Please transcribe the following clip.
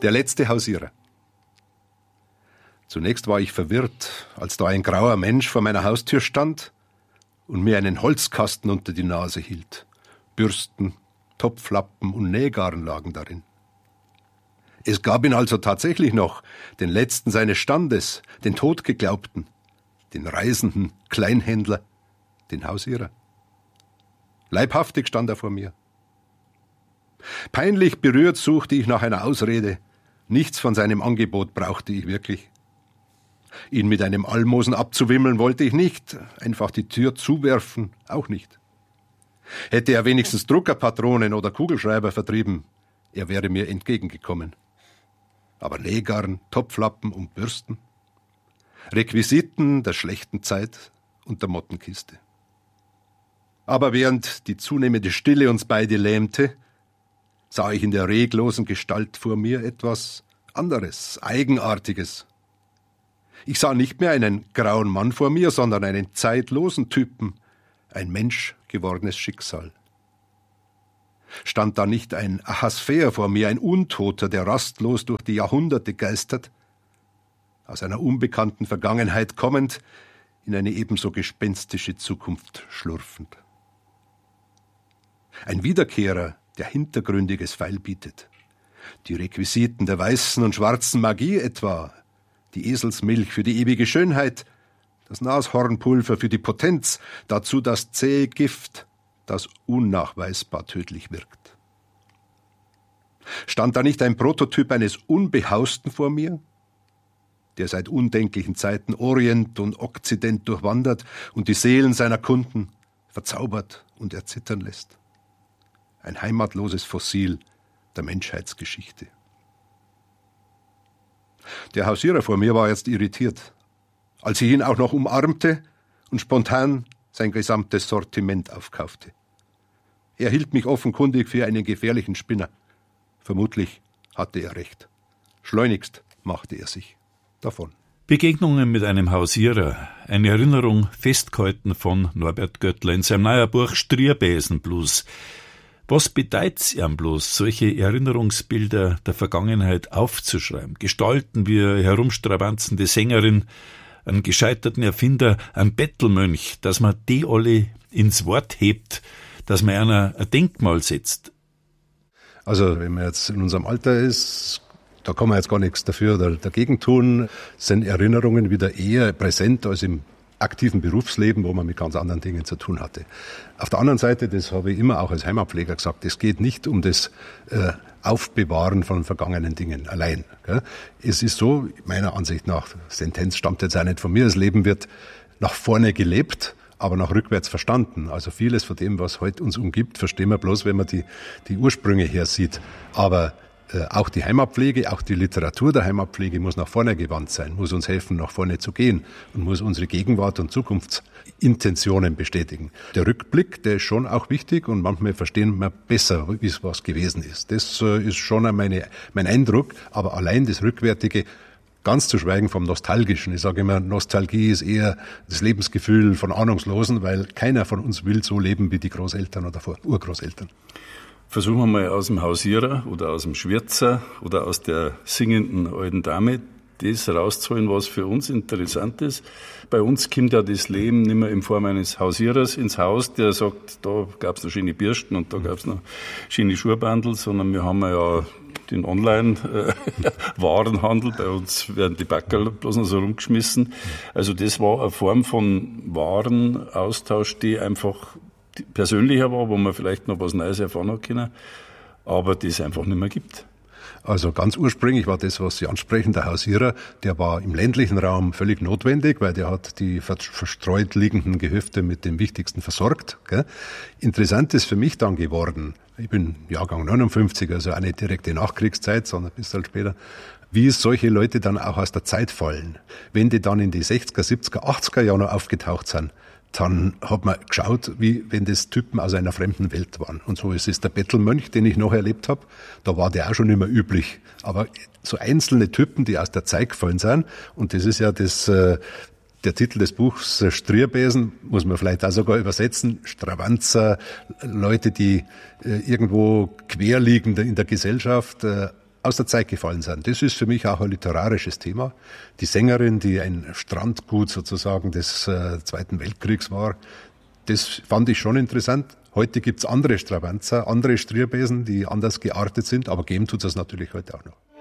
Der letzte Hausierer. Zunächst war ich verwirrt, als da ein grauer Mensch vor meiner Haustür stand und mir einen Holzkasten unter die Nase hielt. Bürsten, Topflappen und Nähgarn lagen darin. Es gab ihn also tatsächlich noch, den letzten seines Standes, den Totgeglaubten, den reisenden Kleinhändler, den Hausierer. Leibhaftig stand er vor mir. Peinlich berührt suchte ich nach einer Ausrede. Nichts von seinem Angebot brauchte ich wirklich. Ihn mit einem Almosen abzuwimmeln wollte ich nicht, einfach die Tür zuwerfen auch nicht. Hätte er wenigstens Druckerpatronen oder Kugelschreiber vertrieben, er wäre mir entgegengekommen. Aber Nähgarn, Topflappen und Bürsten? Requisiten der schlechten Zeit und der Mottenkiste. Aber während die zunehmende Stille uns beide lähmte, sah ich in der reglosen Gestalt vor mir etwas anderes, Eigenartiges. Ich sah nicht mehr einen grauen Mann vor mir, sondern einen zeitlosen Typen, ein menschgewordenes Schicksal. Stand da nicht ein Ahasver vor mir, ein Untoter, der rastlos durch die Jahrhunderte geistert, aus einer unbekannten Vergangenheit kommend, in eine ebenso gespenstische Zukunft schlurfend. Ein Wiederkehrer, der Hintergründiges feilbietet. Die Requisiten der weißen und schwarzen Magie etwa, die Eselsmilch für die ewige Schönheit, das Nashornpulver für die Potenz, dazu das zähe Gift, das unnachweisbar tödlich wirkt. Stand da nicht ein Prototyp eines Unbehausten vor mir, der seit undenklichen Zeiten Orient und Okzident durchwandert und die Seelen seiner Kunden verzaubert und erzittern lässt? Ein heimatloses Fossil der Menschheitsgeschichte. Der Hausierer vor mir war jetzt irritiert, als ich ihn auch noch umarmte und spontan sein gesamtes Sortiment aufkaufte. Er hielt mich offenkundig für einen gefährlichen Spinner. Vermutlich hatte er recht. Schleunigst machte er sich davon. Begegnungen mit einem Hausierer, eine Erinnerung festgehalten von Norbert Göttler in seinem neuen Buch Strierbäsenblues. Was bedeutet's ihm bloß, solche Erinnerungsbilder der Vergangenheit aufzuschreiben? Gestalten wie herumstrabanzende Sängerin, einen gescheiterten Erfinder, einen Bettelmönch, dass man die alle ins Wort hebt, dass man einer ein Denkmal setzt. Also wenn man jetzt in unserem Alter ist, da kann man jetzt gar nichts dafür oder dagegen tun, sind Erinnerungen wieder eher präsent als im aktiven Berufsleben, wo man mit ganz anderen Dingen zu tun hatte. Auf der anderen Seite, das habe ich immer auch als Heimatpfleger gesagt, es geht nicht um das Aufbewahren von vergangenen Dingen allein. Gell? Es ist so, meiner Ansicht nach, Sentenz stammt jetzt auch nicht von mir, das Leben wird nach vorne gelebt, aber nach rückwärts verstanden. Also vieles von dem, was heute uns umgibt, verstehen wir bloß, wenn man die Ursprünge her sieht. Aber auch die Heimatpflege, auch die Literatur der Heimatpflege muss nach vorne gewandt sein, muss uns helfen, nach vorne zu gehen und muss unsere Gegenwart und Zukunftsintentionen bestätigen. Der Rückblick, der ist schon auch wichtig und manchmal verstehen wir besser, wie es was gewesen ist. Das ist schon mein Eindruck, aber allein das Rückwärtige, ganz zu schweigen vom Nostalgischen. Ich sage immer, Nostalgie ist eher das Lebensgefühl von Ahnungslosen, weil keiner von uns will so leben wie die Großeltern oder Urgroßeltern. Versuchen wir mal aus dem Hausierer oder aus dem Schwärzer oder aus der singenden alten Dame das rauszuholen, was für uns interessant ist. Bei uns kommt ja das Leben nicht mehr in Form eines Hausierers ins Haus, der sagt, da gab es noch schöne Bürsten und da gab es noch schöne Schuhbandel, sondern wir haben ja den Online-Warenhandel. Bei uns werden die Backerl bloß noch so rumgeschmissen. Also das war eine Form von Warenaustausch, die einfach persönlicher war, wo man vielleicht noch was Neues erfahren hat können, aber das einfach nicht mehr gibt. Also ganz ursprünglich war das, was Sie ansprechen, der Hausierer, der war im ländlichen Raum völlig notwendig, weil der hat die verstreut liegenden Gehöfte mit dem Wichtigsten versorgt. Gell? Interessant ist für mich dann geworden, ich bin Jahrgang 59, also auch nicht direkte Nachkriegszeit, sondern ein bisschen später, wie solche Leute dann auch aus der Zeit fallen. Wenn die dann in die 60er, 70er, 80er Jahre noch aufgetaucht sind, dann hat man geschaut, wie wenn das Typen aus einer fremden Welt waren. Und so ist es der Bettelmönch, den ich noch erlebt habe. Da war der auch schon immer üblich. Aber so einzelne Typen, die aus der Zeit gefallen sind, und das ist ja der Titel des Buchs Strierbäsen, muss man vielleicht auch sogar übersetzen, Stravanzer, Leute, die irgendwo quer liegen in der Gesellschaft, aus der Zeit gefallen sind. Das ist für mich auch ein literarisches Thema. Die Sängerin, die ein Strandgut sozusagen des Zweiten Weltkriegs war, das fand ich schon interessant. Heute gibt's andere Strabanzer, andere Strierbesen, die anders geartet sind, aber geben tut es natürlich heute auch noch.